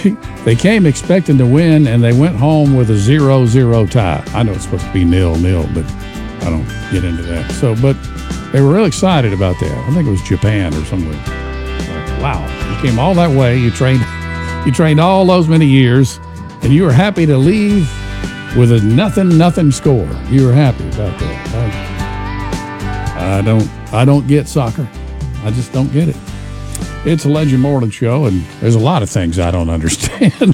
they came expecting to win, and they went home with a 0-0 tie. I know it's supposed to be 0-0, but I don't get into that. So, but they were real excited about that. I think it was Japan or somewhere. Like, wow, you came all that way. You trained all those many years, and you were happy to leave with a nothing score. You were happy about that. I don't get soccer. I just don't get it. It's a Legend Morning Show, and there's a lot of things I don't understand.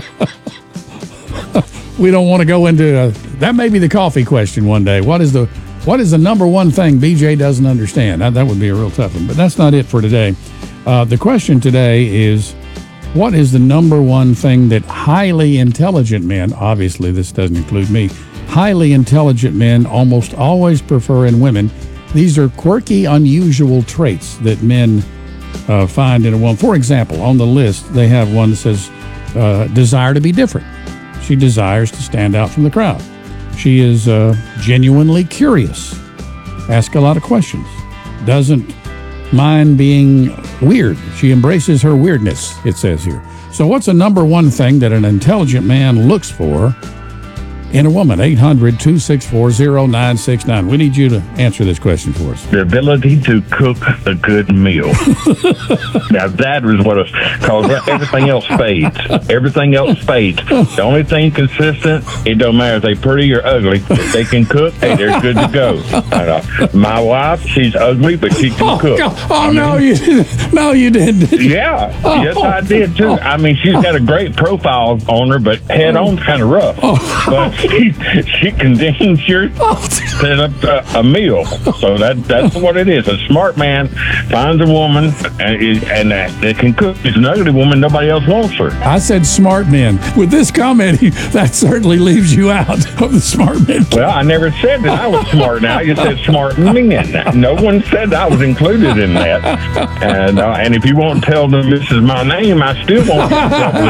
We don't want to go into that. May be the coffee question one day. What is the number one thing BJ doesn't understand? That would be a real tough one, but that's not it for today. The question today is, what is the number one thing that highly intelligent men, obviously this doesn't include me, highly intelligent men almost always prefer in women? These are quirky, unusual traits that men find in a woman. For example, on the list, they have one that says, desire to be different. She desires to stand out from the crowd. She is genuinely curious, asks a lot of questions, doesn't mind being weird. She embraces her weirdness, it says here. So what's the number one thing that an intelligent man looks for in a woman? 800-264-0969. We need you to answer this question for us. The ability to cook a good meal. Now that is what it's called. Everything else fades. Everything else fades. The only thing consistent, it don't matter if they pretty or ugly. If they can cook, hey, they're good to go. My wife, she's ugly, but she can cook. No, you didn't. No, you didn't. Yeah. Yes, I did too. I mean, she's got a great profile on her, but head on's kind of rough. But she can damn sure set up a meal. So that's what it is. A smart man finds a woman and that can cook. She's an ugly woman. Nobody else wants her. I said smart men. With this comment, that certainly leaves you out of the smart men. Well, I never said that I was smart. Now you said smart men. No one said I was included in that. And if you won't tell them this is my name, I still won't tell them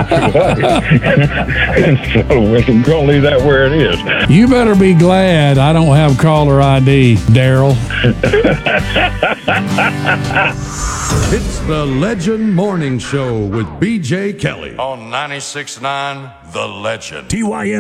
this away. So we're going to leave that where it is. You better be glad I don't have caller ID, Daryl. It's the Legend Morning Show with BJ Kelly on 96.9 The Legend.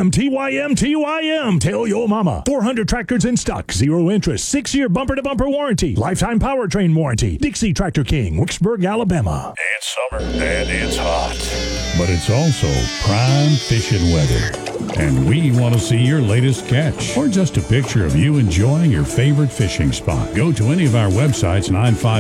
TYM. Tell your mama. 400 tractors in stock, 0 interest, 6-year bumper-to-bumper warranty, lifetime powertrain warranty. Dixie Tractor King, Wicksburg, Alabama. It's summer and it's hot, but it's also prime fishing weather. And we want to see your latest catch or just a picture of you enjoying your favorite fishing spot. Go to any of our websites,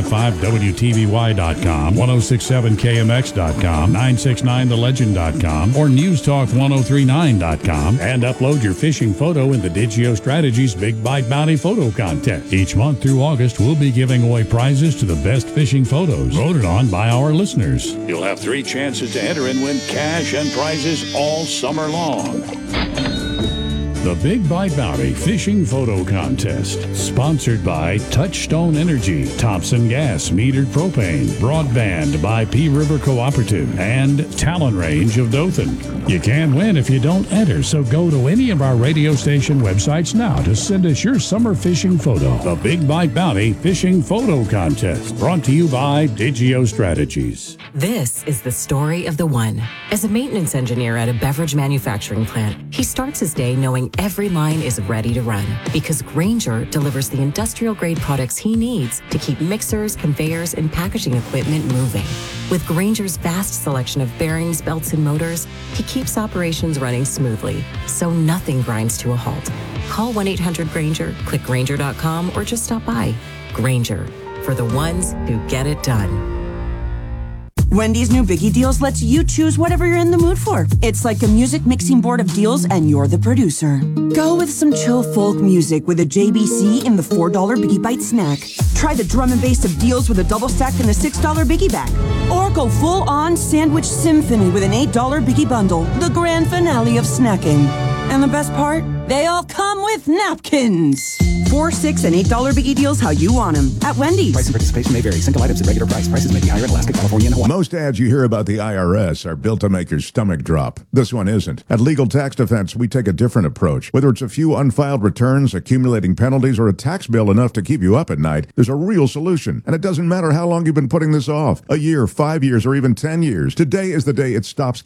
955WTVY.com, 1067KMX.com, 969TheLegend.com, or NewsTalk1039.com, and upload your fishing photo in the Digio Strategies Big Bite Bounty Photo Contest. Each month through August, we'll be giving away prizes to the best fishing photos voted on by our listeners. You'll have 3 chances to enter and win cash and prizes all summer long. The Big Bite Bounty Fishing Photo Contest, sponsored by Touchstone Energy, Thompson Gas Metered Propane, Broadband by P River Cooperative, and Talon Range of Dothan. You can't win if you don't enter, so go to any of our radio station websites now to send us your summer fishing photo. The Big Bite Bounty Fishing Photo Contest, brought to you by Digio Strategies. This is the story of the one. As a maintenance engineer at a beverage manufacturing plant, he starts his day knowing every line is ready to run because Grainger delivers the industrial-grade products he needs to keep mixers, conveyors, and packaging equipment moving. With Grainger's vast selection of bearings, belts, and motors, he keeps operations running smoothly, so nothing grinds to a halt. Call 1-800-GRAINGER, click Grainger.com, or just stop by. Grainger, for the ones who get it done. Wendy's new Biggie Deals lets you choose whatever you're in the mood for. It's like a music mixing board of deals, and you're the producer. Go with some chill folk music with a JBC in the $4 Biggie Bite snack. Try the drum and bass of deals with a double stack in the $6 Biggie Bag. Or go full-on sandwich symphony with an $8 Biggie Bundle, the grand finale of snacking. And the best part? They all come with napkins. $4, $6, and $8 Biggie Deals how you want them at Wendy's. Price and participation may vary. Single items at regular price. Prices may be higher in Alaska, California, and Hawaii. Most ads you hear about the IRS are built to make your stomach drop. This one isn't. At Legal Tax Defense, we take a different approach. Whether it's a few unfiled returns, accumulating penalties, or a tax bill enough to keep you up at night, there's a real solution. And it doesn't matter how long you've been putting this off. A year, 5 years, or even 10 years. Today is the day it stops